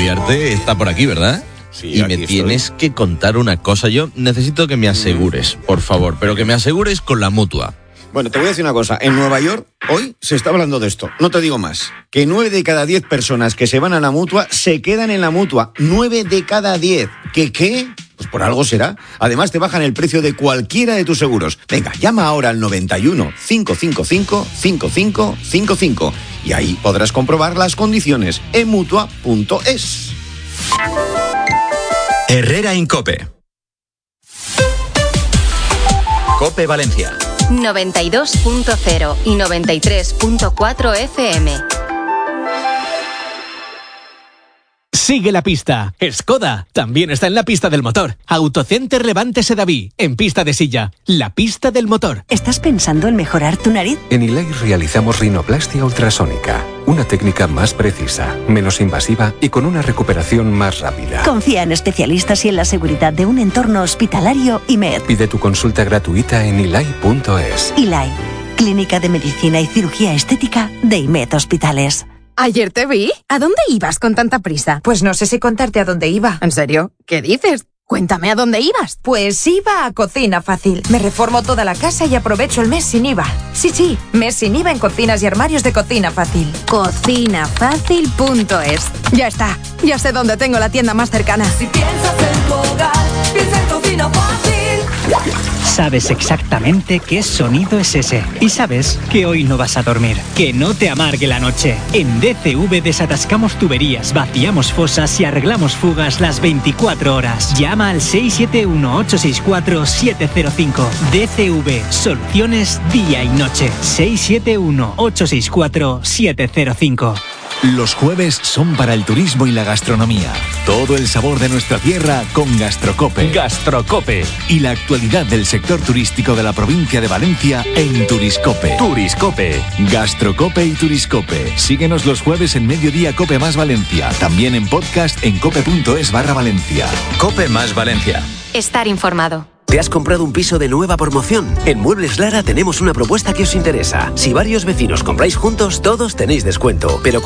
Uriarte está por aquí, ¿verdad? Sí, y me tienes que contar una cosa. Yo necesito que me asegures, por favor, pero que me asegures con la Mutua. Bueno, te voy a decir una cosa. En Nueva York, hoy se está hablando de esto. No te digo más. Que 9 de cada 10 personas que se van a la Mutua se quedan en la Mutua. 9 de cada 10. ¿Qué? Pues por algo será. Además, te bajan el precio de cualquiera de tus seguros. Venga, llama ahora al 91 555 5555 y ahí podrás comprobar las condiciones en Mutua.es. Herrera Incope. Cope Valencia. 92.0 y 93.4 FM. Sigue la pista. Skoda también está en la pista del motor. Autocenter Levante Sedaví, en pista de silla. La pista del motor. ¿Estás pensando en mejorar tu nariz? En Ilay realizamos rinoplastia ultrasónica. Una técnica más precisa, menos invasiva y con una recuperación más rápida. Confía en especialistas y en la seguridad de un entorno hospitalario IMED. Pide tu consulta gratuita en ilay.es. Ilay, Clínica de Medicina y Cirugía Estética de IMED Hospitales. Ayer te vi. ¿A dónde ibas con tanta prisa? Pues no sé si contarte a dónde iba. ¿En serio? ¿Qué dices? Cuéntame a dónde ibas. Pues iba a Cocina Fácil. Me reformo toda la casa y aprovecho el mes sin IVA. Sí, mes sin IVA en cocinas y armarios de Cocina Fácil. Cocinafácil.es. Ya está. Ya sé dónde tengo la tienda más cercana. Si piensas en tu hogar, piensa en Cocina Fácil. Sabes exactamente qué sonido es ese. Y sabes que hoy no vas a dormir. Que no te amargue la noche. En DCV desatascamos tuberías, vaciamos fosas y arreglamos fugas las 24 horas. Llama al 671-864-705. DCV, soluciones día y noche. 671-864-705. Los jueves son para el turismo y la gastronomía. Todo el sabor de nuestra tierra con Gastrocope. Gastrocope. Y la actualidad del sector turístico de la provincia de Valencia en Turiscope. Turiscope. Gastrocope y Turiscope. Síguenos los jueves en Mediodía Cope Más Valencia. También en podcast en cope.es/Valencia. Cope Más Valencia. Estar informado. ¿Te has comprado un piso de nueva promoción? En Muebles Lara tenemos una propuesta que os interesa. Si varios vecinos compráis juntos, todos tenéis descuento. Pero